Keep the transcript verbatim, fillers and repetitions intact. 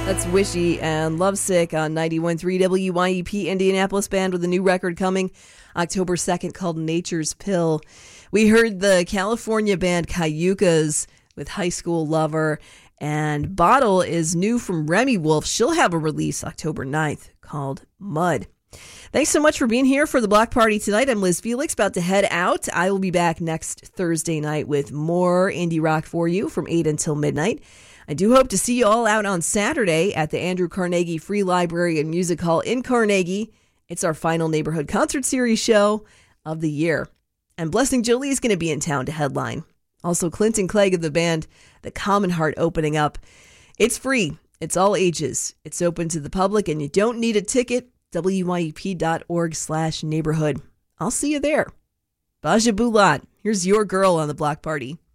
That's Wishy and Lovesick on ninety-one point three W Y E P Indianapolis Band with a new record coming October second called Nature's Pill. We heard the California band Cayucas with High School Lover, and Bottle is new from Remy Wolf. She'll have a release October ninth called Mud. Thanks so much for being here for the Block Party tonight. I'm Liz Felix, about to head out. I will be back next Thursday night with more indie rock for you from eight until midnight. I do hope to see you all out on Saturday at the Andrew Carnegie Free Library and Music Hall in Carnegie. It's our final Neighborhood Concert Series show of the year. And Blessing Jolie is going to be in town to headline. Also, Clinton Clegg of the band The Common Heart opening up. It's free. It's all ages. It's open to the public, and you don't need a ticket. W Y E P dot org slash neighborhood. I'll see you there. Baja Bulat, here's your girl on the Block Party.